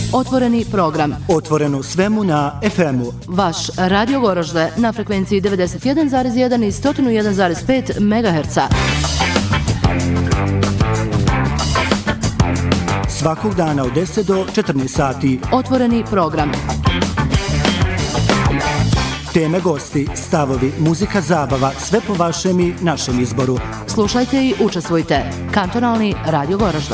Otvoreni program. Otvoreno svemu na FM-u. Vaš Radio Goražde na frekvenciji 91,1 i 101,5 MHz. Svakog dana od 10 do 14 sati. Otvoreni program. Teme, gosti, stavovi, muzika, zabava, sve po vašem i našem izboru. Slušajte i učestvujte. Kantonalni Radio Goražde.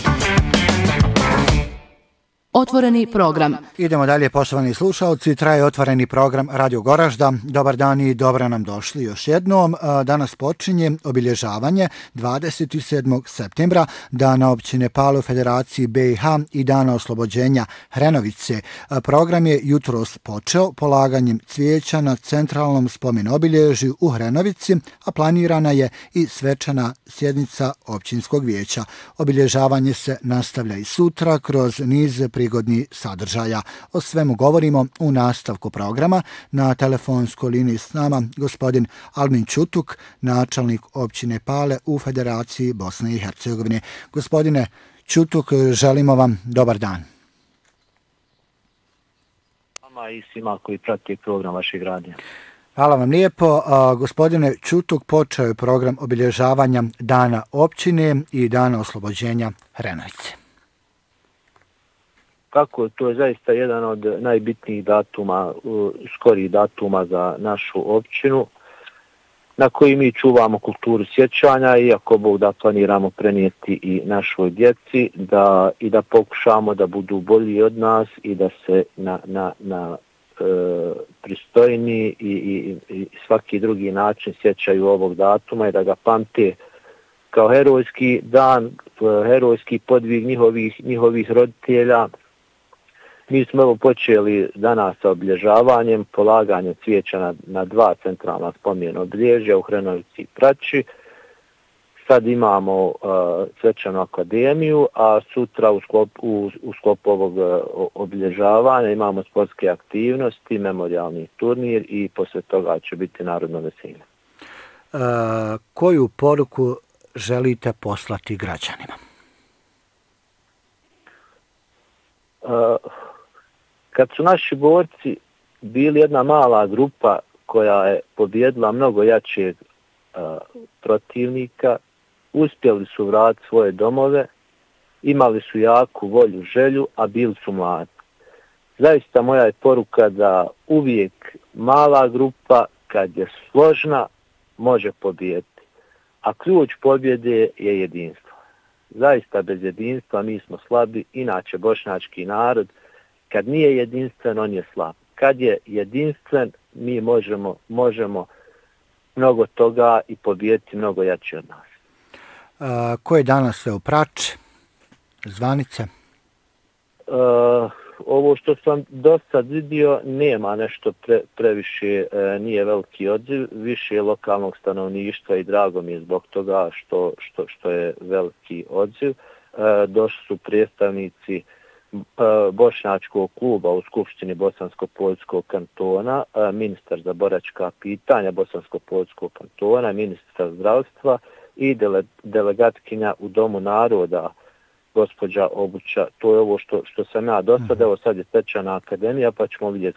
Otvoreni program. Idemo dalje, poštovani slušalci. Traje otvoreni program Radio Goražda. Dobar dan i dobro nam došli još jednom. Danas počinje obilježavanje 27. septembra, Dana općine Pale u Federaciji BiH i Dana oslobođenja Hrenovice. Program je jutros počeo polaganjem cvijeća na centralnom spomen obilježju u Hrenovici, a planirana je i svečana sjednica općinskog vijeća. Obilježavanje se nastavlja i sutra kroz niz prigodnih sadržaja. O svemu govorimo u nastavku programa. Na telefonskoj liniji s nama gospodin Albin Čutuk, načelnik općine Pale u Federaciji Bosne i Hercegovine. Gospodine Čutuk, želimo vam dobar dan. Vama i svima koji prati program vašeg radija. Hvala vam lijepo. Gospodine Čutuk, počeo je program obilježavanja Dana općine i Dana oslobođenja Hrenovice. Kako, to je zaista jedan od najbitnijih datuma, skorih datuma za našu općinu, na koji mi čuvamo kulturu sjećanja, iako Bog da planiramo prenijeti i našoj djeci, da pokušamo da budu bolji od nas i da se na pristojni i svaki drugi način sjećaju ovog datuma i da ga pamte kao herojski dan, herojski podvig njihovih roditelja. Mi smo evo počeli danas sa obilježavanjem, polaganjem cvijeća na dva centralna spomen obilježja u Hrenovici i Prači. Sad imamo svečanu akademiju, a sutra u sklopu ovog obilježavanja imamo sportske aktivnosti, memorijalni turnir i poslije toga će biti narodno veselje. Koju poruku želite poslati građanima? Kad su naši borci bili jedna mala grupa koja je pobjedila mnogo jačeg protivnika, uspjeli su vratiti svoje domove, imali su jaku volju, želju, a bili su mladi. Zaista moja je poruka da uvijek mala grupa, kad je složna, može pobijediti. A ključ pobjede je jedinstvo. Zaista bez jedinstva mi smo slabi, inače bošnjački narod, kad nije jedinstven, on je slab. Kad je jedinstven, mi možemo mnogo toga i pobijediti mnogo jači od nas. Ko je danas sve u Prači? Zvanice? Ovo što sam do sad vidio nema nešto previše, nije veliki odziv, više lokalnog stanovništva i drago mi je zbog toga što je veliki odziv. Došli su predstavnici bošnjačkog kluba u Skupštini Bosansko-Poljskog kantona, ministar za boračka pitanja Bosansko-Poljskog kantona, ministar zdravstva i delegatkinja u Domu naroda, gospođa Obuća. To je ovo što sam ja do sada, evo sad je svečana akademija, pa ćemo vidjeti